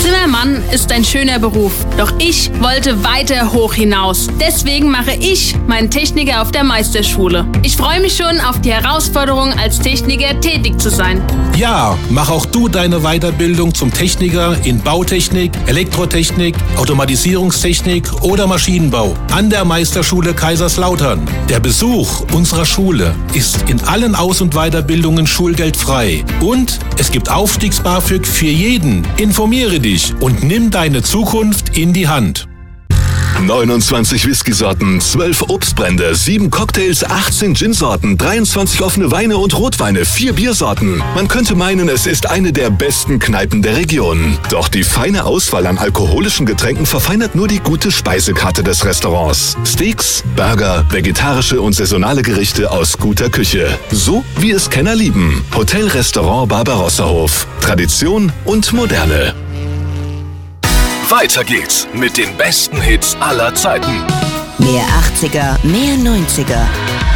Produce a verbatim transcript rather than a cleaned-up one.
Zimmermann ist ein schöner Beruf, doch ich wollte weiter hoch hinaus. Deswegen mache ich meinen Techniker auf der Meisterschule. Ich freue mich schon auf die Herausforderung, als Techniker tätig zu sein. Ja, mach auch du deine Weiterbildung zum Techniker in Bautechnik, Elektrotechnik, Automatisierungstechnik oder Maschinenbau an der Meisterschule Kaiserslautern. Der Besuch unserer Schule ist in allen Aus- und Weiterbildungen schulgeldfrei. Und es gibt Aufstiegs-BAföG für jeden. Informiere dich und nimm deine Zukunft in die Hand. neunundzwanzig Whisky-Sorten, zwölf Obstbrände, sieben Cocktails, achtzehn Gin-Sorten, dreiundzwanzig offene Weine und Rotweine, vier Biersorten. Man könnte meinen, es ist eine der besten Kneipen der Region. Doch die feine Auswahl an alkoholischen Getränken verfeinert nur die gute Speisekarte des Restaurants. Steaks, Burger, vegetarische und saisonale Gerichte aus guter Küche. So wie es Kenner lieben. Hotel-Restaurant Barbarossa-Hof. Tradition und Moderne. Weiter geht's mit den besten Hits aller Zeiten. Mehr achtziger, mehr neunziger.